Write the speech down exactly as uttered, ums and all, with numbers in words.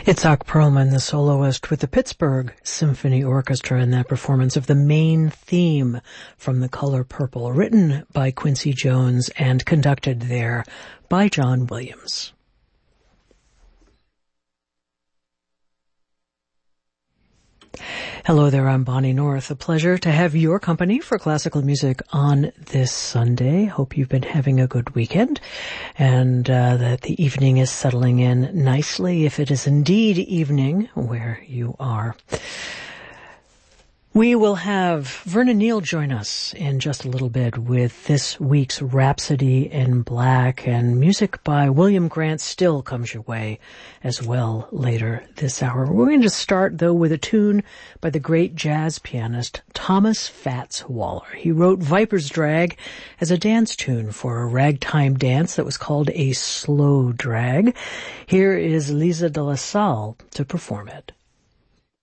Itzhak Perlman, the soloist with the Pittsburgh Symphony Orchestra, in that performance of the main theme from The Color Purple, written by Quincy Jones and conducted there by John Williams. Hello there, I'm Bonnie North. A pleasure to have your company for classical music on this Sunday. Hope you've been having a good weekend and uh, that the evening is settling in nicely, if it is indeed evening where you are. We will have Vernon Neal join us in just a little bit with this week's Rhapsody in Black, and music by William Grant Still comes your way as well later this hour. We're going to start, though, with a tune by the great jazz pianist Thomas Fats Waller. He wrote Viper's Drag as a dance tune for a ragtime dance that was called a slow drag. Here is Lisa de la Salle to perform it.